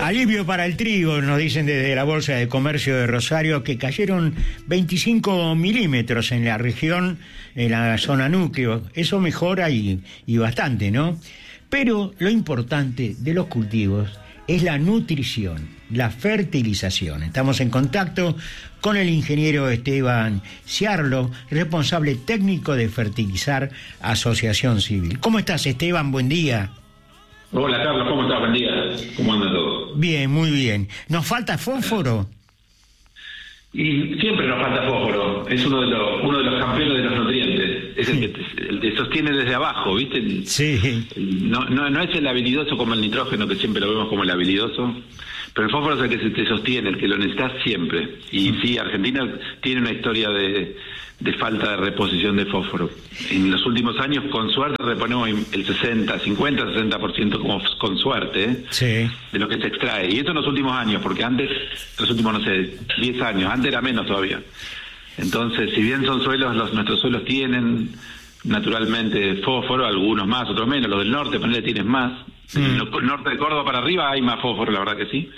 Alivio para el trigo, nos dicen desde la Bolsa de Comercio de Rosario, que cayeron 25 milímetros en la región, en la zona núcleo. Eso mejora y bastante, ¿no? Pero lo importante de los cultivos es la nutrición, la fertilización. Estamos en contacto con el ingeniero Esteban Ciarlo, responsable técnico de Fertilizar Asociación Civil. ¿Cómo estás, Esteban? Buen día. Hola, Carlos, ¿cómo estás? Buen día. ¿Cómo anda todo? Bien, muy bien. ¿Nos falta fósforo? Y siempre nos falta fósforo. Es uno de los campeones de los nutrientes. Es el que te sostiene desde abajo, ¿viste? Sí. No es el habilidoso como el nitrógeno, que siempre lo vemos como el habilidoso. Pero el fósforo es el que te sostiene, el que lo necesitas siempre. Y sí, Argentina tiene una historia de falta de reposición de fósforo. En los últimos años, con suerte, reponemos el 50-60% como con suerte, Sí. de lo que se extrae. Y esto en los últimos años, porque antes, los últimos, 10 años, antes era menos todavía. Entonces, si bien son suelos, nuestros suelos tienen naturalmente fósforo, algunos más, otros menos. Los del norte, ponele, tienen más. El norte de Córdoba para arriba hay más fósforo, la verdad que sí.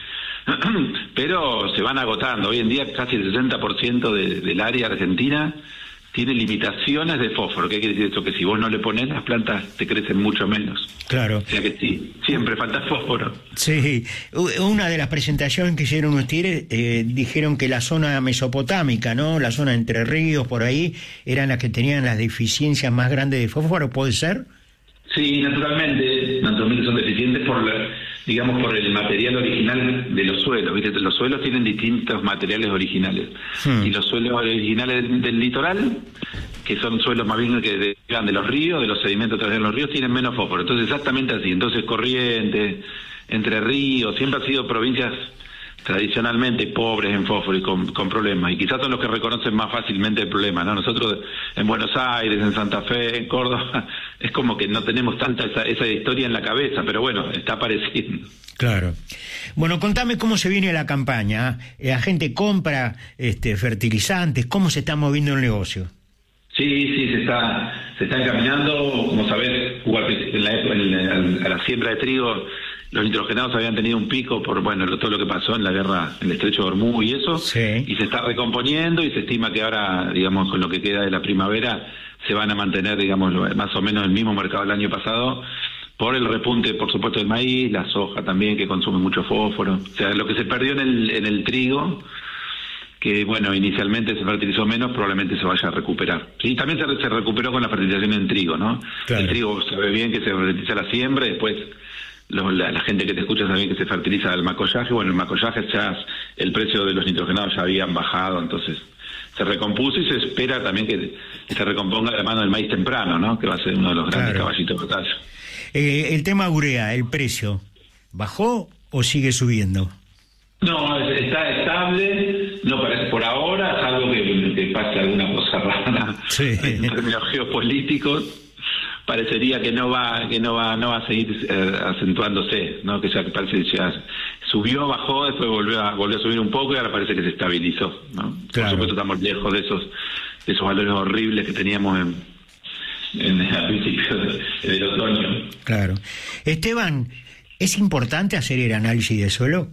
Pero se van agotando. Hoy en día casi el 60% del área argentina tiene limitaciones de fósforo. ¿Qué quiere decir esto? Que si vos no le pones, las plantas te crecen mucho menos. Claro. O sea que sí, siempre falta fósforo. Sí. Una de las presentaciones que hicieron ustedes, dijeron que la zona mesopotámica, ¿no? La zona Entre Ríos, por ahí, eran las que tenían las deficiencias más grandes de fósforo, ¿puede ser? Sí, naturalmente son deficientes por el material original de los suelos. ¿Viste? Los suelos tienen distintos materiales originales. Y los suelos originales del litoral, que son suelos más bien que derivan de los ríos, de los sedimentos a través de los ríos, tienen menos fósforo. Entonces, exactamente así. Entonces, Corrientes, Entre Ríos, siempre han sido provincias tradicionalmente pobres en fósforo y con problemas, y quizás son los que reconocen más fácilmente el problema, ¿no? Nosotros en Buenos Aires, en Santa Fe, en Córdoba, es como que no tenemos tanta esa historia en la cabeza, pero bueno, está apareciendo. Claro. Bueno, contame cómo se viene la campaña. ¿La gente compra fertilizantes? ¿Cómo se está moviendo el negocio? Sí, se está encaminando. Como sabés, a la siembra de trigo, los nitrogenados habían tenido un pico por todo lo que pasó en la guerra, en el estrecho de Hormuz y eso, sí. Y se está recomponiendo y se estima que ahora, digamos, con lo que queda de la primavera, se van a mantener, digamos, más o menos el mismo mercado del año pasado, por el repunte, por supuesto, del maíz, la soja también, que consume mucho fósforo. O sea, lo que se perdió en el trigo, que inicialmente se fertilizó menos, probablemente se vaya a recuperar. Sí, también se recuperó con la fertilización en trigo, ¿no? Claro. El trigo se ve bien que se fertiliza la siembra, y después la gente que te escucha sabe bien que se fertiliza el macollaje. El macollaje ya, el precio de los nitrogenados ya habían bajado, entonces se recompuso, y se espera también que se recomponga de la mano del maíz temprano, ¿no? Que va a ser uno de los grandes caballitos de batalla. El tema urea, el precio, ¿bajó o sigue subiendo? No, está estable, no parece por ahora, salvo que pase alguna cosa rara, sí. En términos geopolíticos. Parecería que no va a seguir acentuándose, ¿no? Que ya parece que ya subió, bajó, después volvió a subir un poco, y ahora parece que se estabilizó, ¿no? Claro. Por supuesto estamos lejos de esos valores horribles que teníamos a principios del otoño. Claro. Esteban, ¿es importante hacer el análisis de suelo?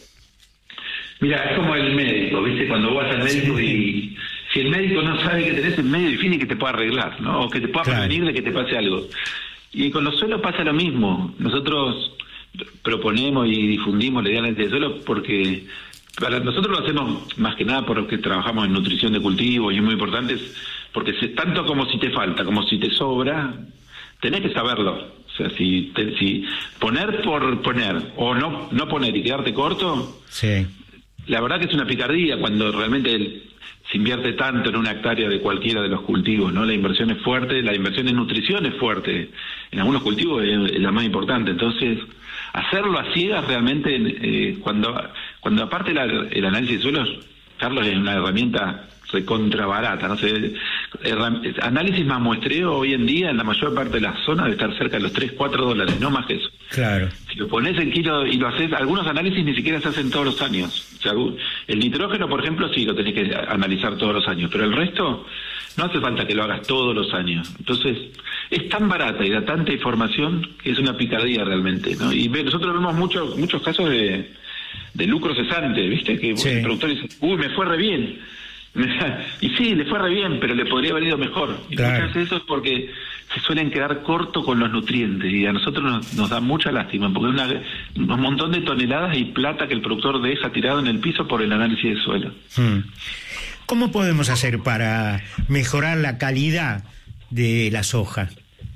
Mira, es como el médico, ¿viste? Cuando vos vas al médico y si el médico no sabe que tenés, el medio difícil que te pueda arreglar, ¿no? O que te pueda prevenir de que te pase algo. Y con los suelos pasa lo mismo. Nosotros proponemos y difundimos la idea del análisis de suelo porque nosotros lo hacemos más que nada porque trabajamos en nutrición de cultivo, y es muy importante, porque tanto como si te falta, como si te sobra, tenés que saberlo. O sea, si poner por poner o no poner y quedarte corto, sí. La verdad que es una picardía cuando realmente se invierte tanto en una hectárea de cualquiera de los cultivos, ¿no? La inversión es fuerte, la inversión en nutrición es fuerte, en algunos cultivos es la más importante. Entonces, hacerlo a ciegas realmente, cuando aparte el análisis de suelos, Carlos, es una herramienta recontra barata, no sé, análisis más muestreo hoy en día en la mayor parte de la zona debe estar cerca de los $3-4, no más que eso. Claro. Si lo pones en kilo y lo haces, algunos análisis ni siquiera se hacen todos los años. O sea, el nitrógeno, por ejemplo, sí lo tenés que analizar todos los años, pero el resto no hace falta que lo hagas todos los años. Entonces, es tan barata y da tanta información que es una picardía realmente, ¿no? Y nosotros vemos muchos casos de de lucro cesante, ¿viste? Que el productor dice, me fue re bien. Y sí, le fue re bien, pero le podría haber ido mejor. Y muchas veces eso es porque se suelen quedar cortos con los nutrientes, y a nosotros nos da mucha lástima, porque es un montón de toneladas y plata que el productor deja tirado en el piso por el análisis de suelo. ¿Cómo podemos hacer para mejorar la calidad de la soja?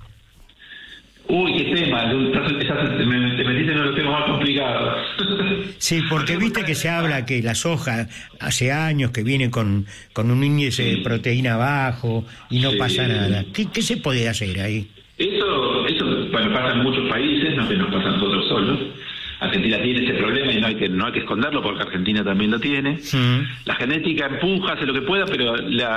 Uy, qué tema, te metiste en los temas más complicados. Sí, porque viste que se habla que la soja hace años que viene con un índice de proteína bajo y no pasa nada. ¿Qué se puede hacer ahí? Eso bueno, pasa en muchos países, no que nos pasa a nosotros solos. Argentina tiene ese problema y no hay que esconderlo, porque Argentina también lo tiene. La genética empuja, hace lo que pueda, pero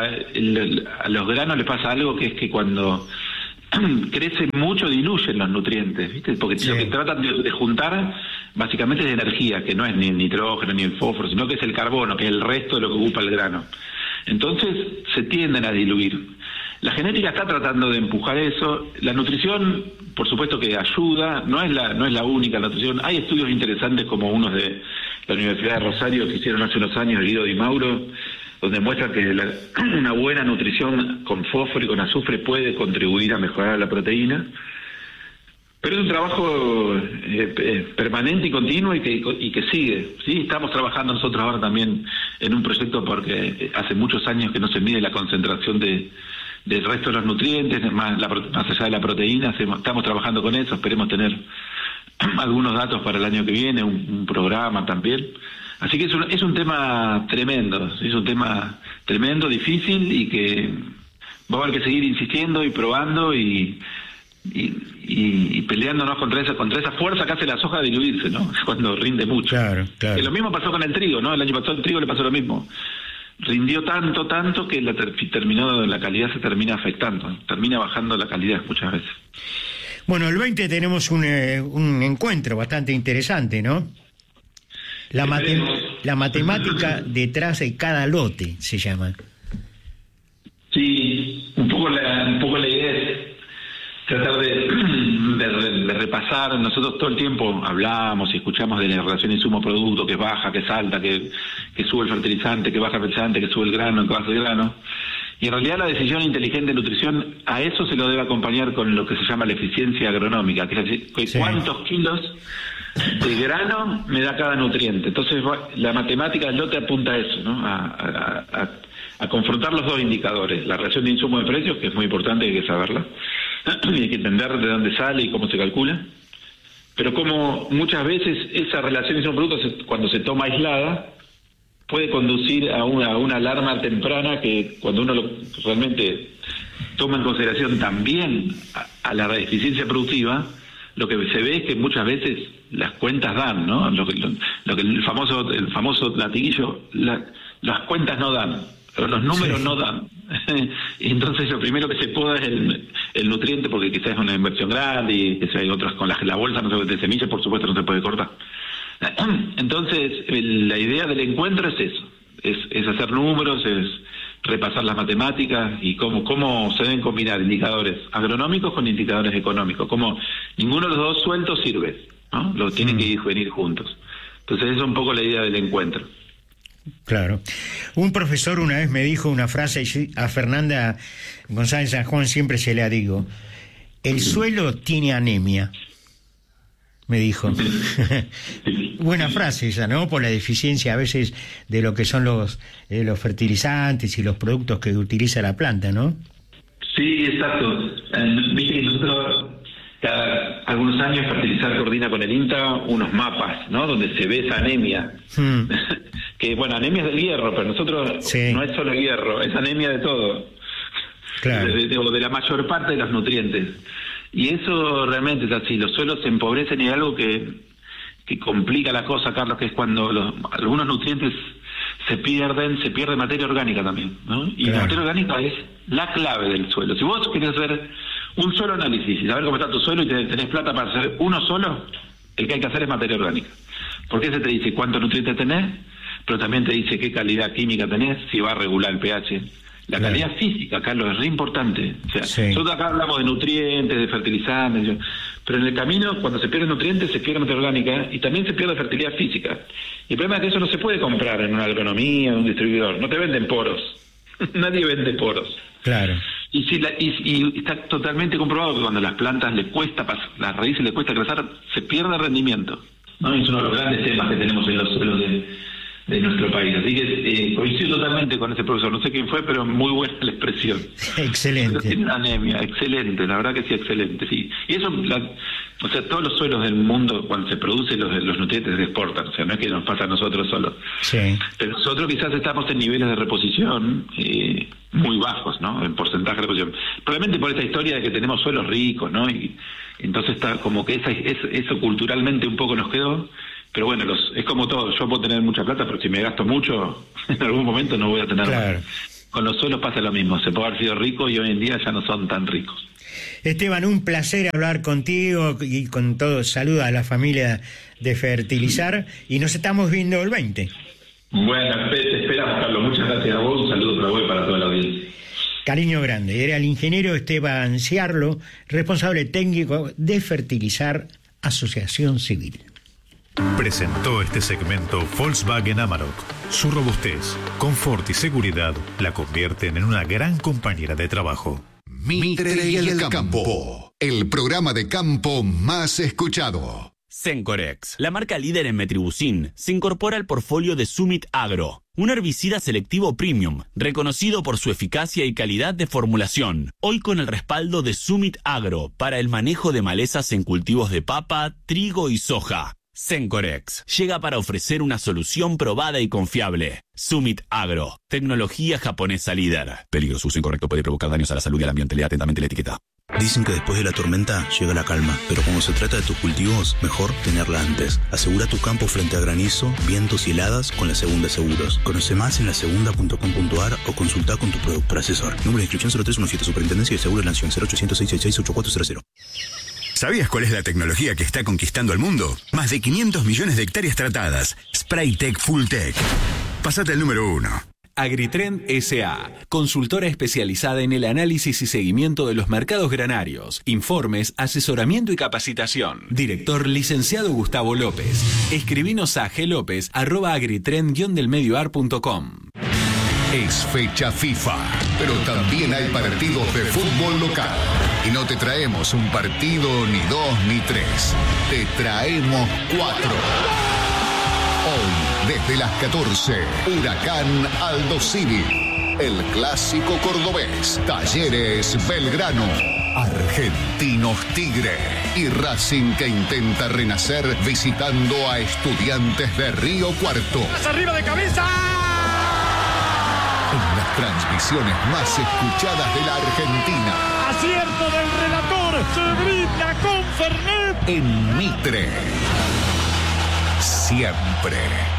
a los granos les pasa algo, que es que cuando crecen mucho diluyen los nutrientes, ¿viste? Porque lo que tratan de juntar básicamente es de energía, que no es ni el nitrógeno ni el fósforo, sino que es el carbono, que es el resto de lo que ocupa el grano. Entonces se tienden a diluir. La genética está tratando de empujar eso. La nutrición, por supuesto que ayuda, no es la única nutrición. Hay estudios interesantes como unos de la Universidad de Rosario que hicieron hace unos años, Guido Di Mauro, donde muestran que una buena nutrición con fósforo y con azufre puede contribuir a mejorar la proteína. Pero es un trabajo permanente y continuo y que sigue. Sí, estamos trabajando nosotros ahora también en un proyecto, porque hace muchos años que no se mide la concentración del resto de los nutrientes, más allá de la proteína. Estamos trabajando con eso, esperemos tener algunos datos para el año que viene, un programa también. Así que es un tema tremendo, es un tema tremendo, difícil, y que va a haber que seguir insistiendo y probando y peleándonos contra esa fuerza que hace la soja de diluirse, ¿no? Cuando rinde mucho. Claro. Que lo mismo pasó con el trigo, ¿no? El año pasado el trigo le pasó lo mismo. Rindió tanto que la calidad se termina afectando, termina bajando la calidad muchas veces. Bueno, el 20 tenemos un encuentro bastante interesante, ¿no? La matemática detrás de cada lote se llama. Sí, un poco la idea es tratar de repasar. Nosotros todo el tiempo hablamos y escuchamos de la relación insumo-producto, que baja, que salta, que sube el fertilizante, que baja el fertilizante, que sube el grano, que baja el grano. Y en realidad la decisión inteligente de nutrición, a eso se lo debe acompañar con lo que se llama la eficiencia agronómica, que es decir, cuántos kilos de grano me da cada nutriente. Entonces la matemática del lote apunta a eso, ¿no? A confrontar los dos indicadores, la relación de insumo de precios, que es muy importante, hay que saberla, y hay que entender de dónde sale y cómo se calcula, pero como muchas veces esa relación de insumo-producto, cuando se toma aislada, puede conducir a una alarma temprana, que cuando uno realmente toma en consideración también a la eficiencia productiva, lo que se ve es que muchas veces las cuentas dan, ¿no? Lo que el famoso latiguillo, las cuentas no dan, pero los números no dan. Y entonces lo primero que se poda es el nutriente, porque quizás es una inversión grande y quizás hay otras con la bolsa de semillas, por supuesto, no se puede cortar. Entonces la idea del encuentro es eso, es hacer números, es repasar las matemáticas y cómo se deben combinar indicadores agronómicos con indicadores económicos, como ninguno de los dos sueltos sirve, ¿no? Lo tienen que venir juntos. Entonces esa es un poco la idea del encuentro. Claro. Un profesor una vez me dijo una frase, y a Fernanda González San Juan siempre se la digo: el suelo tiene anemia, me dijo. Buena frase esa, ¿no? Por la deficiencia a veces de lo que son los fertilizantes y los productos que utiliza la planta, ¿no? Sí, exacto. Viste que nosotros cada algunos años Fertilizar coordina con el INTA unos mapas, ¿no? Donde se ve esa anemia. Que bueno, anemia es del hierro, pero nosotros no es solo hierro, es anemia de todo. Claro. De la mayor parte de los nutrientes. Y eso realmente es así, los suelos se empobrecen, y hay algo que complica la cosa, Carlos, que es cuando algunos nutrientes se pierde materia orgánica también, ¿no? Y la materia orgánica es la clave del suelo. Si vos querés hacer un solo análisis y saber cómo está tu suelo y tenés plata para hacer uno solo, el que hay que hacer es materia orgánica. Porque ese te dice cuántos nutrientes tenés, pero también te dice qué calidad química tenés, si va a regular el pH. La calidad física, Carlos, es re importante. O sea, nosotros acá hablamos de nutrientes, de fertilizantes, pero en el camino, cuando se pierden nutrientes, se pierde materia orgánica y también se pierde fertilidad física. Y el problema es que eso no se puede comprar en una agronomía, en un distribuidor. No te venden poros. Nadie vende poros. Claro. Y está totalmente comprobado que cuando las plantas las raíces le cuesta crecer, se pierde rendimiento, ¿no? Es uno de los grandes temas que tenemos en los suelos de nuestro país. Así que coincido totalmente con ese profesor. No sé quién fue, pero muy buena la expresión. Excelente. Pero tiene anemia, excelente, la verdad que sí, excelente, sí. Y eso, o sea, todos los suelos del mundo, cuando se producen los nutrientes, se exportan. O sea, no es que nos pasa a nosotros solos. Sí. Pero nosotros quizás estamos en niveles de reposición muy bajos, ¿no? En porcentaje de reposición. Probablemente por esta historia de que tenemos suelos ricos, ¿no? Y entonces está como que eso culturalmente un poco nos quedó. Pero bueno, es como todo. Yo puedo tener mucha plata, pero si me gasto mucho, en algún momento no voy a tener claro. más. Con los suelos pasa lo mismo. Se puede haber sido rico y hoy en día ya no son tan ricos. Esteban, un placer hablar contigo y con todo. Saluda a la familia de Fertilizar y nos estamos viendo el 20. Bueno, te esperamos, Carlos. Muchas gracias a vos. Un saludo para vos y para toda la audiencia. Cariño grande. Era el ingeniero Esteban Ciarlo, responsable técnico de Fertilizar, Asociación Civil. Presentó este segmento Volkswagen Amarok. Su robustez, confort y seguridad la convierten en una gran compañera de trabajo. Mitre y el campo, el programa de campo más escuchado. Sencorex, la marca líder en metribuzin, se incorpora al portfolio de Summit Agro, un herbicida selectivo premium, reconocido por su eficacia y calidad de formulación, hoy con el respaldo de Summit Agro para el manejo de malezas en cultivos de papa, trigo y soja. Sencorex llega para ofrecer una solución probada y confiable. Summit Agro, tecnología japonesa líder. Peligro, su uso incorrecto puede provocar daños a la salud y al ambiente. Lea atentamente la etiqueta. Dicen que después de la tormenta llega la calma, pero cuando se trata de tus cultivos, mejor tenerla antes. Asegura tu campo frente a granizo, vientos y heladas con La Segunda Seguros. Conoce más en lasegunda.com.ar o consulta con tu productor asesor. Número de inscripción 0317, Superintendencia de Seguros de la Nación, 0800-666-8400. ¿Sabías cuál es la tecnología que está conquistando el mundo? Más de 500 millones de hectáreas tratadas. Spraytech Fulltech. Pásate al número 1. Agritrend S.A., consultora especializada en el análisis y seguimiento de los mercados granarios, informes, asesoramiento y capacitación. Director licenciado Gustavo López. Escribinos a glopez@agritrend-delmedioar.com. Es fecha FIFA, pero también hay partidos de fútbol local. Y no te traemos un partido, ni 2, ni 3. Te traemos 4. Hoy, desde las 14, Huracán Aldosivi. El clásico cordobés. Talleres Belgrano. Argentinos Tigre. Y Racing, que intenta renacer visitando a Estudiantes de Río Cuarto. ¡Arriba de cabeza! En las transmisiones más escuchadas de la Argentina. Acierto del relator, se brinda con Fernet. En Mitre. Siempre.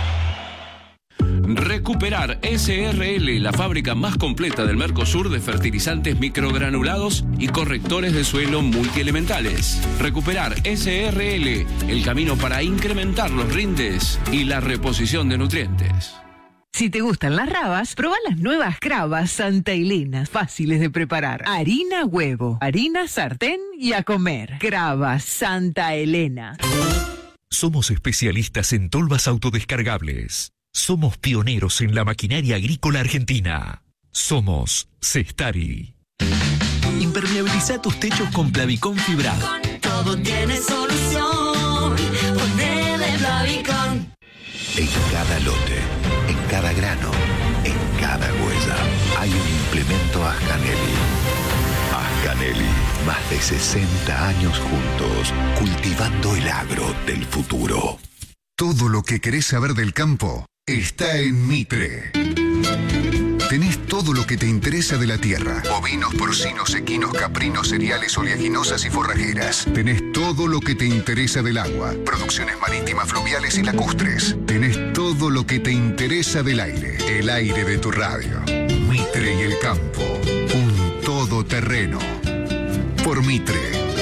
Recuperar SRL, la fábrica más completa del Mercosur de fertilizantes microgranulados y correctores de suelo multielementales. Recuperar SRL, el camino para incrementar los rindes y la reposición de nutrientes. Si te gustan las rabas, probá las nuevas Cravas Santa Elena, fáciles de preparar. Harina, huevo, harina, sartén y a comer. Cravas Santa Elena. Somos especialistas en tolvas autodescargables. Somos pioneros en la maquinaria agrícola argentina. Somos Cestari. Impermeabiliza tus techos con Plavicón fibrado. Con todo tiene solución. Ponele Plavicón. En cada lote, en cada grano, en cada huella, hay un implemento Ascanelli. Ascanelli, más de 60 años juntos, cultivando el agro del futuro. Todo lo que querés saber del campo está en Mitre. Tenés todo lo que te interesa de la tierra. Bovinos, porcinos, equinos, caprinos, cereales, oleaginosas y forrajeras. Tenés todo lo que te interesa del agua. Producciones marítimas, fluviales y lacustres. Tenés todo lo que te interesa del aire. El aire de tu radio. Mitre y el campo. Un todoterreno. Por Mitre.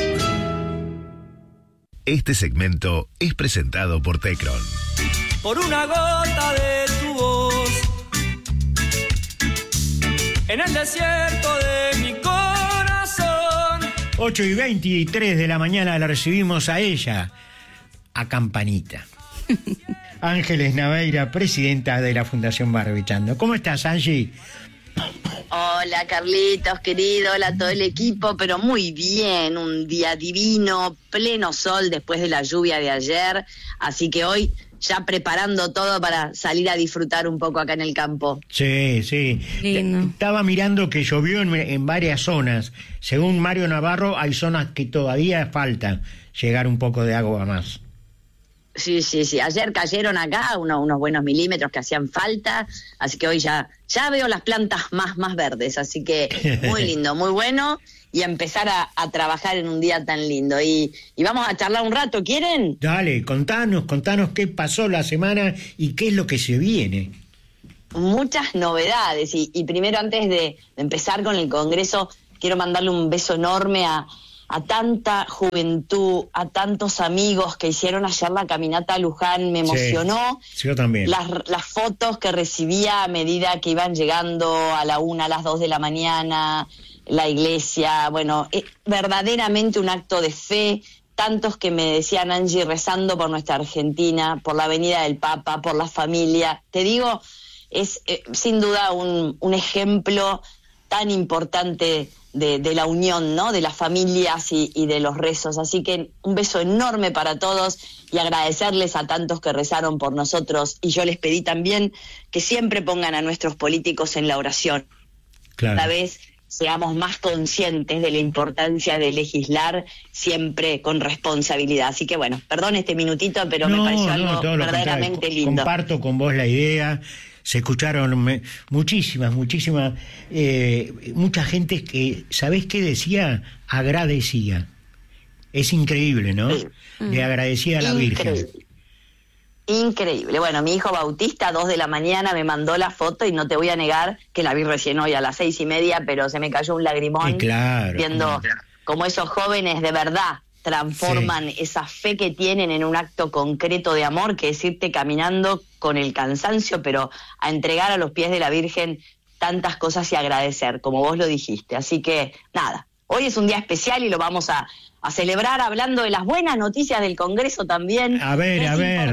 Este segmento es presentado por Tecron. Por una gota de tu voz, en el desierto de mi corazón, 8:23 de la mañana la recibimos a ella, a Campanita. Ángeles Naveira, presidenta de la Fundación Barbechando. ¿Cómo estás, Angie? Hola, Carlitos, querido, hola a todo el equipo, pero muy bien, un día divino, pleno sol después de la lluvia de ayer, así que hoy ya preparando todo para salir a disfrutar un poco acá en el campo. Sí, sí. Estaba mirando que llovió en varias zonas. Según Mario Navarro, hay zonas que todavía falta llegar un poco de agua más. Sí. Ayer cayeron acá unos buenos milímetros que hacían falta, así que hoy ya veo las plantas más verdes, así que muy lindo, muy bueno, y empezar a trabajar en un día tan lindo. Y vamos a charlar un rato, ¿quieren? Dale, contanos qué pasó la semana y qué es lo que se viene. Muchas novedades, y primero, antes de empezar con el Congreso, quiero mandarle un beso enorme a tanta juventud, a tantos amigos que hicieron ayer la caminata a Luján. Me emocionó. Sí, yo también. Las fotos que recibía a medida que iban llegando a la 1, a las 2 de la mañana, la iglesia, bueno, verdaderamente un acto de fe. Tantos que me decían, Angie, rezando por nuestra Argentina, por la venida del Papa, por la familia. Te digo, es sin duda un ejemplo tan importante de la unión, ¿no?, de las familias y de los rezos. Así que un beso enorme para todos y agradecerles a tantos que rezaron por nosotros. Y yo les pedí también que siempre pongan a nuestros políticos en la oración. Claro. Cada vez seamos más conscientes de la importancia de legislar siempre con responsabilidad. Así que bueno, perdón este minutito, pero me pareció algo verdaderamente lindo. Comparto con vos la idea. Se escucharon mucha gente que, ¿sabés qué decía? Agradecía. Es increíble, ¿no? Sí. Le agradecía a la Virgen. Increíble. Bueno, mi hijo Bautista, 2 de la mañana, me mandó la foto y no te voy a negar que la vi recién hoy a las 6:30, pero se me cayó un lagrimón viendo cómo esos jóvenes de verdad transforman esa fe que tienen en un acto concreto de amor, que es irte caminando con el cansancio, pero a entregar a los pies de la Virgen tantas cosas y agradecer, como vos lo dijiste. Así que, nada, hoy es un día especial y lo vamos a celebrar hablando de las buenas noticias del Congreso también. A ver.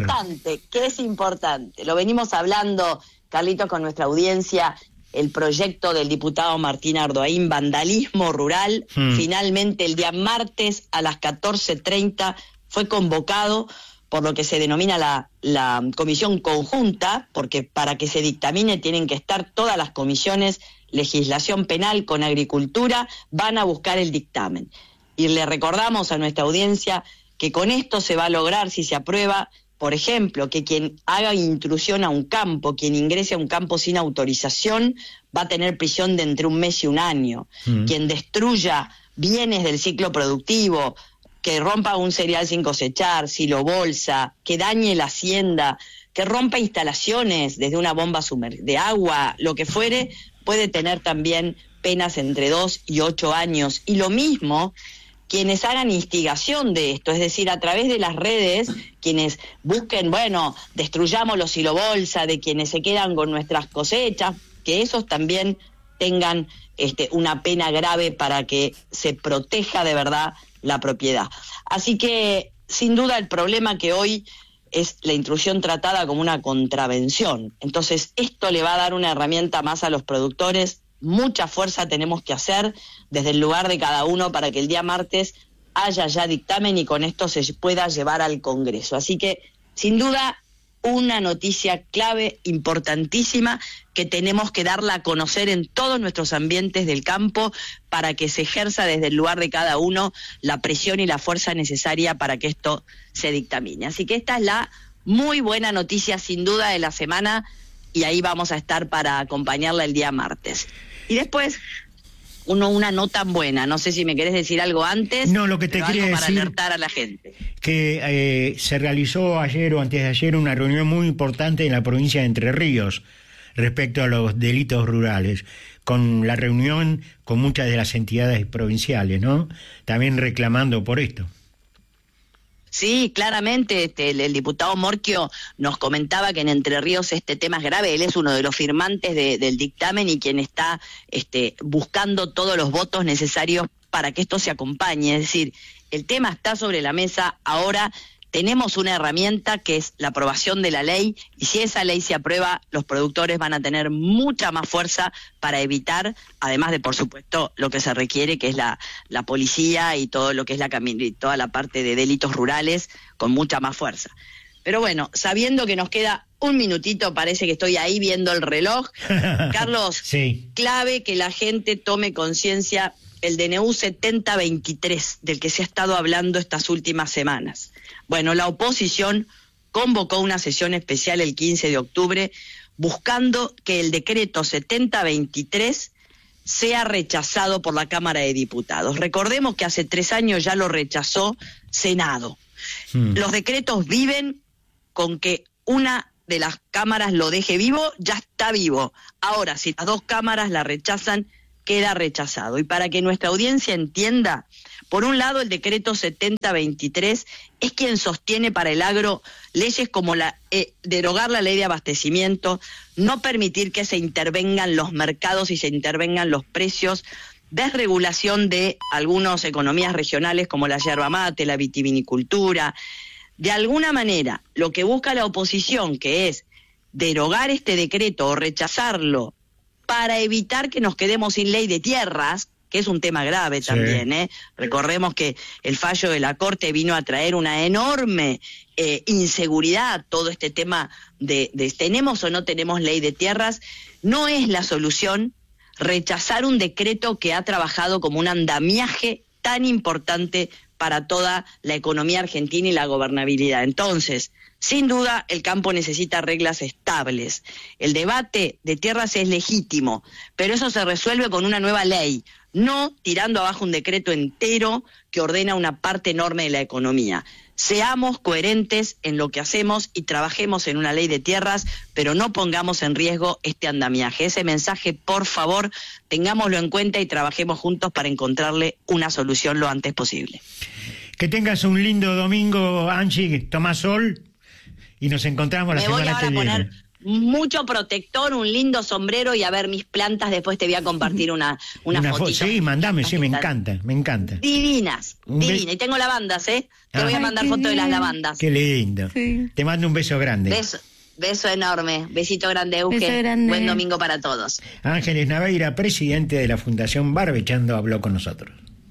Que es importante. Lo venimos hablando, Carlitos, con nuestra audiencia. El proyecto del diputado Martín Ardoaín, vandalismo rural, finalmente el día martes a las 14:30 fue convocado por lo que se denomina la comisión conjunta, porque para que se dictamine tienen que estar todas las comisiones, legislación penal con agricultura, van a buscar el dictamen. Y le recordamos a nuestra audiencia que con esto se va a lograr, si se aprueba, por ejemplo, que quien haga intrusión a un campo, quien ingrese a un campo sin autorización, va a tener prisión de entre 1 mes y 1 año. Quien destruya bienes del ciclo productivo, que rompa un cereal sin cosechar, silobolsa, que dañe la hacienda, que rompa instalaciones desde una bomba de agua, lo que fuere, puede tener también penas entre 2 y 8 años. Y lo mismo quienes hagan instigación de esto, es decir, a través de las redes, quienes busquen, destruyamos los silobolsa, de quienes se quedan con nuestras cosechas, que esos también tengan una pena grave para que se proteja de verdad la propiedad. Así que, sin duda, el problema que hoy es la intrusión tratada como una contravención. Entonces, esto le va a dar una herramienta más a los productores. Mucha fuerza tenemos que hacer desde el lugar de cada uno para que el día martes haya ya dictamen y con esto se pueda llevar al Congreso. Así que, sin duda, una noticia clave, importantísima, que tenemos que darla a conocer en todos nuestros ambientes del campo para que se ejerza desde el lugar de cada uno la presión y la fuerza necesaria para que esto se dictamine. Así que esta es la muy buena noticia, sin duda, de la semana, y ahí vamos a estar para acompañarla el día martes. Y después, una no tan buena, no sé si me querés decir algo antes. No, lo que te quería para decir, alertar a la gente. Que se realizó ayer o antes de ayer una reunión muy importante en la provincia de Entre Ríos respecto a los delitos rurales, con la reunión con muchas de las entidades provinciales, ¿no? También reclamando por esto. Sí, claramente, el diputado Morquio nos comentaba que en Entre Ríos este tema es grave. Él es uno de los firmantes del dictamen y quien está buscando todos los votos necesarios para que esto se acompañe. Es decir, el tema está sobre la mesa, ahora tenemos una herramienta que es la aprobación de la ley, y si esa ley se aprueba, los productores van a tener mucha más fuerza para evitar, además de, por supuesto, lo que se requiere, que es la policía y todo lo que es toda la parte de delitos rurales, con mucha más fuerza. Pero bueno, sabiendo que nos queda un minutito, parece que estoy ahí viendo el reloj. Carlos, sí. Clave que la gente tome conciencia, el DNU 7023, del que se ha estado hablando estas últimas semanas. Bueno, la oposición convocó una sesión especial el 15 de octubre buscando que el decreto 7023 sea rechazado por la Cámara de Diputados. Recordemos que hace 3 años ya lo rechazó Senado. Los decretos viven con que una de las cámaras lo deje vivo, ya está vivo. Ahora, si las 2 cámaras la rechazan, queda rechazado. Y para que nuestra audiencia entienda, por un lado, el decreto 7023 es quien sostiene para el agro leyes como derogar la ley de abastecimiento, no permitir que se intervengan los mercados y se intervengan los precios, desregulación de algunas economías regionales como la yerba mate, la vitivinicultura. De alguna manera, lo que busca la oposición, que es derogar este decreto o rechazarlo para evitar que nos quedemos sin ley de tierras, que es un tema grave también, ¿eh? Recordemos que el fallo de la Corte vino a traer una enorme inseguridad, todo este tema de tenemos o no tenemos ley de tierras. No es la solución rechazar un decreto que ha trabajado como un andamiaje tan importante para toda la economía argentina y la gobernabilidad. Entonces, sin duda, el campo necesita reglas estables. El debate de tierras es legítimo, pero eso se resuelve con una nueva ley, no tirando abajo un decreto entero que ordena una parte enorme de la economía. Seamos coherentes en lo que hacemos y trabajemos en una ley de tierras, pero no pongamos en riesgo este andamiaje. Ese mensaje, por favor, tengámoslo en cuenta y trabajemos juntos para encontrarle una solución lo antes posible. Que tengas un lindo domingo, Angie, toma sol y nos encontramos la semana que viene. Me voy ahora a poner mucho protector, un lindo sombrero y a ver mis plantas. Después te voy a compartir una fotito. Sí, mandame, sí, me encanta. Divinas. Y tengo lavandas, ¿eh? Te voy a mandar fotos de las lavandas. Qué lindo. Sí. Te mando un beso grande. Beso enorme. Besito grande, Euge. Buen domingo para todos. Ángeles Naveira, presidente de la Fundación Barbechando, habló con nosotros.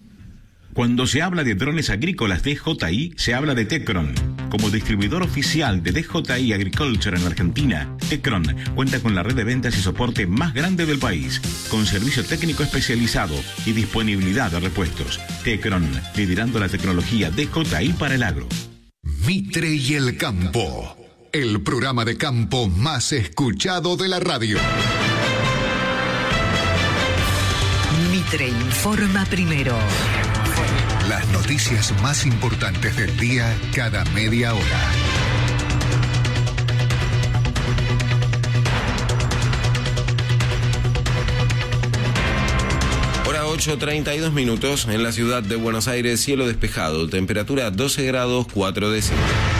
Cuando se habla de drones agrícolas DJI, se habla de Tecron. Como distribuidor oficial de DJI Agriculture en Argentina, Tecron cuenta con la red de ventas y soporte más grande del país, con servicio técnico especializado y disponibilidad de repuestos. Tecron, liderando la tecnología DJI para el agro. Mitre y el campo, el programa de campo más escuchado de la radio. Mitre informa primero. Las noticias más importantes del día cada media hora. Hora 8:32 en la ciudad de Buenos Aires, cielo despejado, temperatura 12 grados 4 décimas.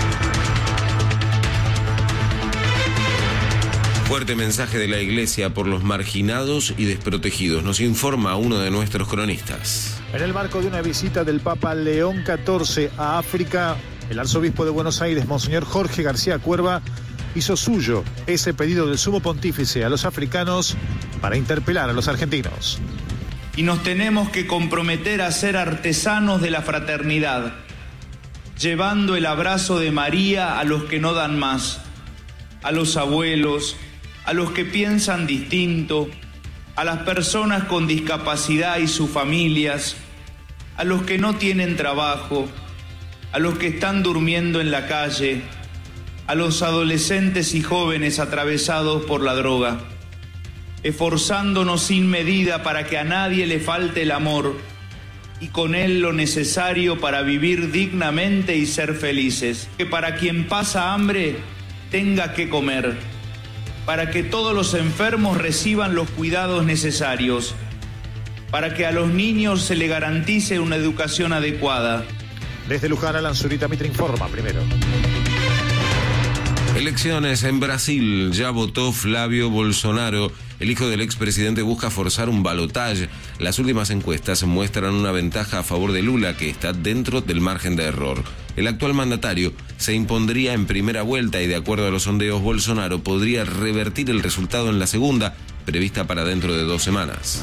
Fuerte mensaje de la Iglesia por los marginados y desprotegidos, nos informa uno de nuestros cronistas. En el marco de una visita del Papa León XIV a África, el arzobispo de Buenos Aires, Monseñor Jorge García Cuerva, hizo suyo ese pedido del sumo pontífice a los africanos para interpelar a los argentinos. Y nos tenemos que comprometer a ser artesanos de la fraternidad, llevando el abrazo de María a los que no dan más, a los abuelos, a los que piensan distinto, a las personas con discapacidad y sus familias, a los que no tienen trabajo, a los que están durmiendo en la calle, a los adolescentes y jóvenes atravesados por la droga, esforzándonos sin medida para que a nadie le falte el amor y con él lo necesario para vivir dignamente y ser felices. Que para quien pasa hambre tenga que comer, para que todos los enfermos reciban los cuidados necesarios, para que a los niños se le garantice una educación adecuada. Desde Luján, Alan Zurita, Mitre informa primero. El Elecciones en Brasil. Ya votó Flavio Bolsonaro. El hijo del expresidente busca forzar un balotaje. Las últimas encuestas muestran una ventaja a favor de Lula, que está dentro del margen de error. El actual mandatario se impondría en primera vuelta y, de acuerdo a los sondeos, Bolsonaro podría revertir el resultado en la segunda, prevista para dentro de 2 semanas.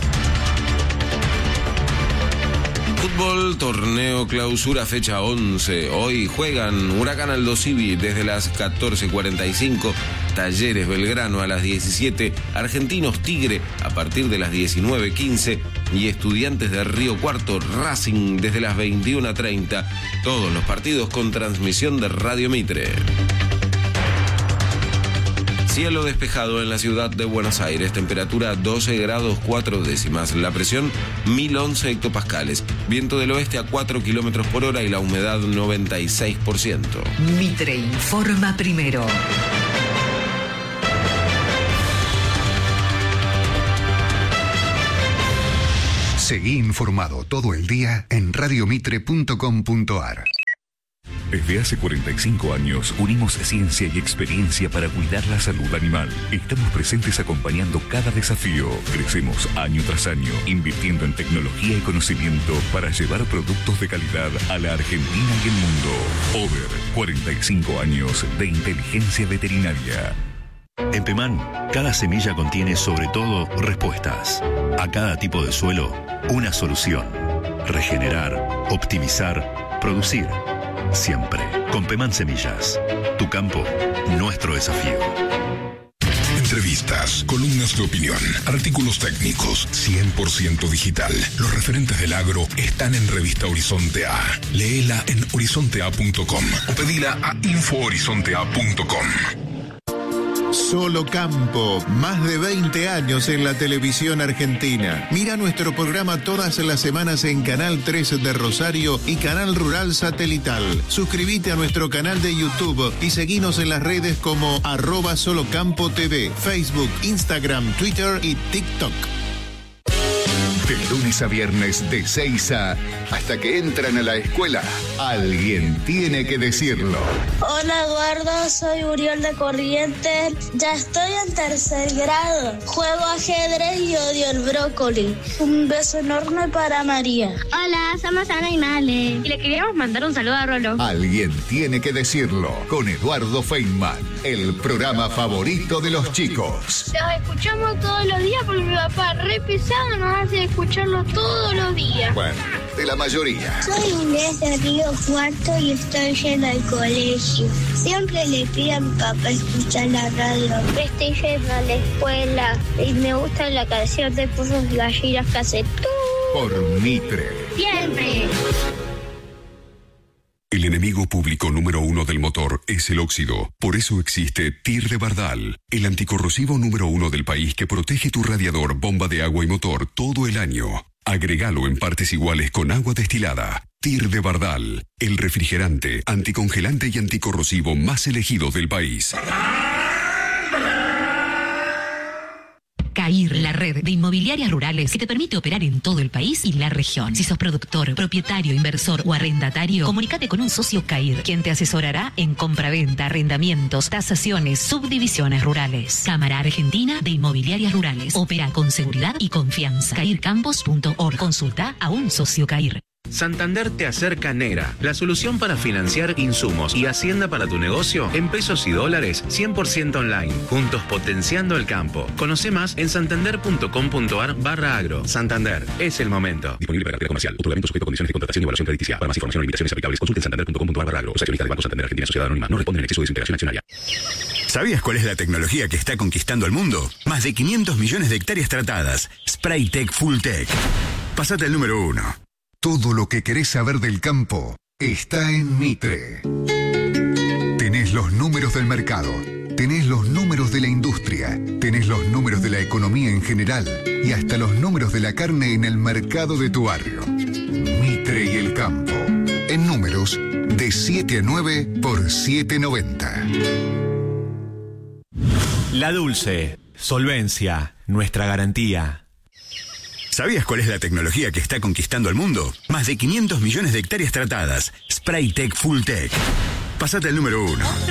Fútbol, torneo clausura, fecha 11. Hoy juegan Huracán Aldosivi desde las 14:45, Talleres Belgrano a las 17, Argentinos Tigre a partir de las 19:15 y Estudiantes de Río Cuarto Racing desde las 21:30. Todos los partidos con transmisión de Radio Mitre. Cielo despejado en la ciudad de Buenos Aires, temperatura 12 grados 4 décimas, la presión 1011 hectopascales, viento del oeste a 4 kilómetros por hora y la humedad 96%. Mitre informa primero. Seguí informado todo el día en radiomitre.com.ar. Desde hace 45 años unimos ciencia y experiencia para cuidar la salud animal. Estamos presentes acompañando cada desafío. Crecemos año tras año, invirtiendo en tecnología y conocimiento para llevar productos de calidad a la Argentina y el mundo. Over, 45 años de inteligencia veterinaria. En Pemán, cada semilla contiene sobre todo respuestas. A cada tipo de suelo, una solución. Regenerar, optimizar, producir. Siempre con Pemán Semillas. Tu campo, nuestro desafío. Entrevistas, columnas de opinión, artículos técnicos, 100% digital. Los referentes del agro están en Revista Horizonte A. Léela en horizontea.com o pedila a infohorizontea.com. Solo Campo, más de 20 años en la televisión argentina. Mira nuestro programa todas las semanas en Canal 3 de Rosario y Canal Rural Satelital. Suscríbete a nuestro canal de YouTube y seguinos en las redes como @SoloCampoTV, Facebook, Instagram, Twitter y TikTok. De lunes a viernes de 6 hasta que entran a la escuela, alguien tiene que decirlo. Hola Eduardo, soy Uriol de Corrientes. Ya estoy en 3er grado. Juego ajedrez y odio el brócoli. Un beso enorme para María. Hola, somos Ana y Male. Y le queríamos mandar un saludo a Rolo. Alguien tiene que decirlo. Con Eduardo Feynman, el programa favorito de los chicos. Los escuchamos todos los días porque mi papá re pesado nos hace escucharlo todos los días. Bueno, de la mayoría. Soy Inés de Río Cuarto y estoy yendo al colegio. Siempre le pido a mi papá escuchar la radio. Estoy yendo a la escuela y me gusta la canción de Pozos y Gallinas que hace tú. Por Mitre. Siempre. El enemigo público número 1 del motor es el óxido. Por eso existe TIR de Bardal, el anticorrosivo número 1 del país que protege tu radiador, bomba de agua y motor todo el año. Agregalo en partes iguales con agua destilada. TIR de Bardal, el refrigerante, anticongelante y anticorrosivo más elegido del país. CAIR, la red de inmobiliarias rurales que te permite operar en todo el país y la región. Si sos productor, propietario, inversor o arrendatario, comunícate con un socio CAIR, quien te asesorará en compraventa, arrendamientos, tasaciones, subdivisiones rurales. Cámara Argentina de Inmobiliarias Rurales. Opera con seguridad y confianza. CAIRcampos.org. Consulta a un socio CAIR. Santander te acerca NERA, la solución para financiar insumos y hacienda para tu negocio en pesos y dólares 100% online. Juntos potenciando el campo. Conoce más en santander.com.ar/agro. Santander, es el momento. Disponible para cartera comercial. Otorgamiento sujeto a condiciones de contratación y evaluación crediticia. Para más información o limitaciones aplicables, consulte en santander.com.ar/agro. O sea, accionista de Banco Santander Argentina Sociedad Anónima. No responden en exceso de desintegración accionaria. ¿Sabías cuál es la tecnología que está conquistando el mundo? Más de 500 millones de hectáreas tratadas. Spraytec Fulltech. Pasate al número 1. Todo lo que querés saber del campo está en Mitre. Tenés los números del mercado, tenés los números de la industria, tenés los números de la economía en general y hasta los números de la carne en el mercado de tu barrio. Mitre y el campo. En números de 7 a 9 por 7.90. La Dulce. Solvencia. Nuestra garantía. ¿Sabías cuál es la tecnología que está conquistando el mundo? Más de 500 millones de hectáreas tratadas. Spraytec Fulltech. Pasate al número 1.